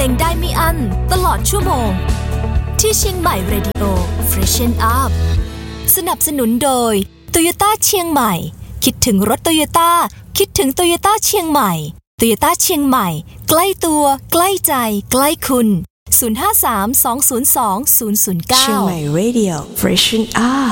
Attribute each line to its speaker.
Speaker 1: งได้ไม่อั้นตลอดชั่วโมงที่เชียงใหม่ Radio Freshen Up สนับสนุนโดย Toyota เชียงใหม่คิดถึงรถ Toyota คิดถึง Toyota เชียงใหม่ Toyota เชียงใหม่ใกล้ตัวใกล้ใจใกล้คุณ053-202-009
Speaker 2: เชียงใหม่ Radio Freshen Up